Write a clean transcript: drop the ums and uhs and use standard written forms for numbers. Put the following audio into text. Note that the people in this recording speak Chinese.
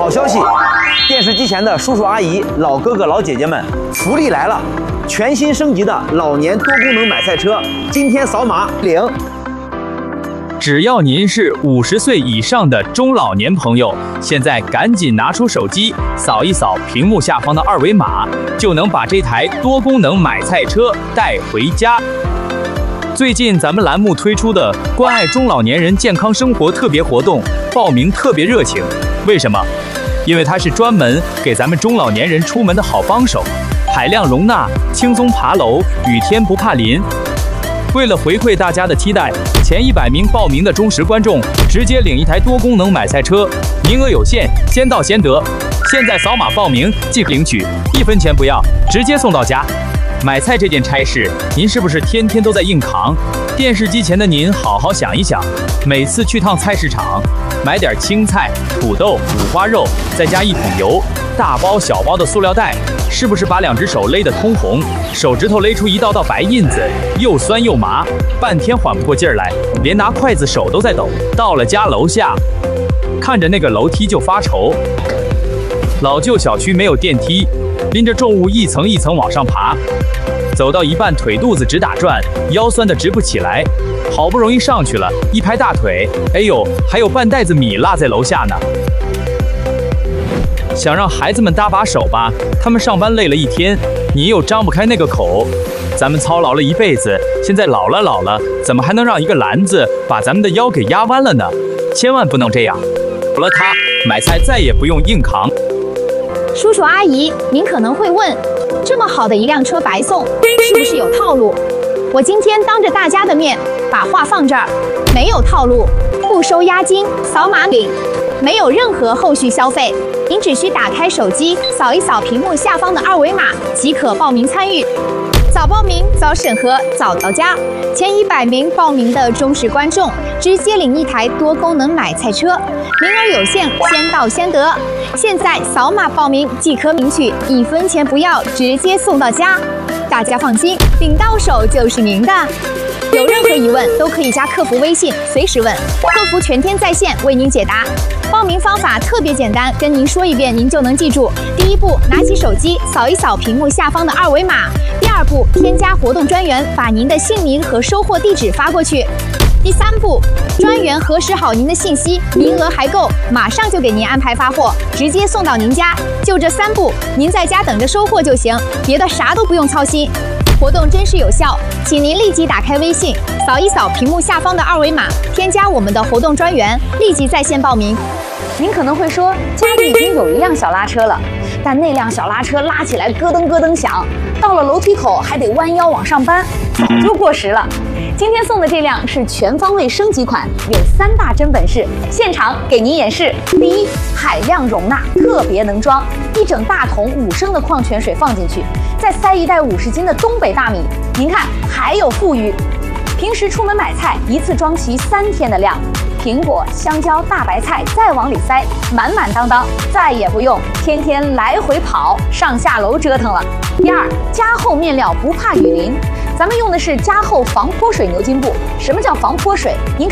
好消息，电视机前的叔叔阿姨、老哥哥老姐姐们，福利来了！全新升级的老年多功能买菜车，今天扫码领。 只要您是50岁以上的中老年朋友，现在赶紧拿出手机，扫一扫屏幕下方的二维码，就能把这台多功能买菜车带回家。最近咱们栏目推出的关爱中老年人健康生活特别活动，报名特别热情。为什么？因为它是专门给咱们中老年人出门的好帮手，海量容纳，轻松爬楼，雨天不怕淋。为了回馈大家的期待，前100名报名的忠实观众直接领一台多功能买菜车，名额有限，先到先得。现在扫码报名即可领取，1分钱不要，直接送到家。买菜这件差事，您是不是天天都在硬扛？电视机前的您好好想一想，每次去趟菜市场，买点青菜、土豆、五花肉，再加1桶油，大包小包的塑料袋，是不是把2只手勒得通红，手指头勒出一道道白印子，又酸又麻，半天缓不过劲儿来，连拿筷子手都在抖。到了家楼下，看着那个楼梯就发愁，老旧小区没有电梯，拎着重物一层一层往上爬，走到一半腿肚子直打转，腰酸得直不起来，好不容易上去了，一拍大腿，哎呦，还有半袋子米落在楼下呢。想让孩子们搭把手吧，他们上班累了一天，你又张不开那个口。咱们操劳了一辈子，现在老了，怎么还能让一个篮子把咱们的腰给压弯了呢？千万不能这样。有了它，买菜再也不用硬扛。 叔叔阿姨，您可能会问，这么好的一辆车白送，是不是有套路？我今天当着大家的面把话放这儿，没有套路，不收押金，扫码领，没有任何后续消费，您只需打开手机，扫一扫屏幕下方的二维码即可报名参与。早报名早审核早到家，前100名报名的忠实观众直接领一台多功能买菜车，名额有限，先到先得。现在扫码报名即可领取，1分钱不要，直接送到家。大家放心，领到手就是您的。有任何疑问都可以加客服微信，随时问，客服全天在线为您解答。报名方法特别简单，跟您说一遍您就能记住。第1步，拿起手机扫一扫屏幕下方的二维码。第2步，添加活动专员，把您的姓名和收货地址发过去。第3步，专员核实好您的信息，名额还够，马上就给您安排发货，直接送到您家。就这3步，您在家等着收货就行，别的啥都不用操心。活动真实有效，请您立即打开微信，扫一扫屏幕下方的二维码，添加我们的活动专员，立即在线报名。 您可能会说，家里已经有一辆小拉车了，但那辆小拉车拉起来咯噔咯噔响，到了楼梯口还得弯腰往上搬，早就过时了。今天送的这辆是全方位升级款，有3大真本事，现场给您演示。第一，海量容纳，特别能装，1整大桶5升的矿泉水放进去，再塞一袋50斤的东北大米，您看还有富余。平时出门买菜，一次装齐3天的量，苹果、香蕉、大白菜再往里塞，满满当当，再也不用天天来回跑、上下楼折腾了。第二，加厚面料不怕雨淋，咱们用的是加厚防泼水牛津布。什么叫防泼水？您